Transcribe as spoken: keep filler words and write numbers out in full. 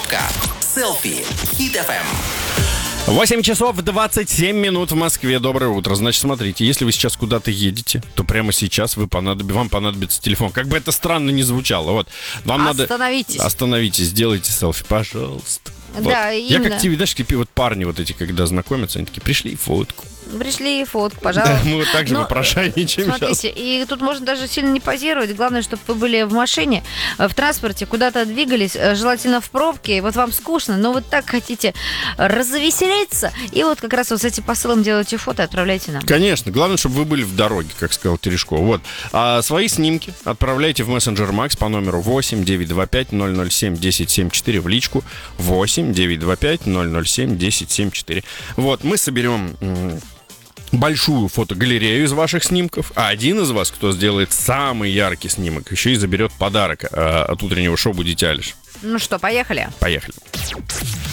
Подборка «Селфи» Хит эф эм. восемь часов двадцать семь минут в Москве. Доброе утро. Значит, смотрите, если вы сейчас куда-то едете, то прямо сейчас вы понадоб... вам понадобится телефон. Как бы это странно ни звучало. Вот, вам Остановитесь. надо... Остановитесь, сделайте селфи, пожалуйста. Вот. Да, Я именно. как тебе, знаешь, такие вот парни вот эти, когда знакомятся, они такие, пришли фотку. Пришли фотку, пожалуйста. Да, мы вот так же Но, попрошайничаем смотрите, сейчас. и тут можно даже сильно не позировать. Главное, чтобы вы были в машине, в транспорте, куда-то двигались, желательно в пробке. И вот вам скучно, но вот так хотите развеселиться. И вот как раз вот с этим посылом делайте фото и отправляйте нам. Конечно, главное, чтобы вы были в дороге, как сказал Терешков. Вот. А свои снимки отправляйте в мессенджер Макс по номеру восемь девятьсот двадцать пять ноль ноль семь десять семьдесят четыре в личку. восемь девятьсот двадцать пять ноль ноль семь десять семьдесят четыре. Вот, мы соберем большую фотогалерею из ваших снимков, а один из вас, кто сделает самый яркий снимок, еще и заберет подарок э, от утреннего шоу «Будите Алиш». Ну что, поехали? Поехали.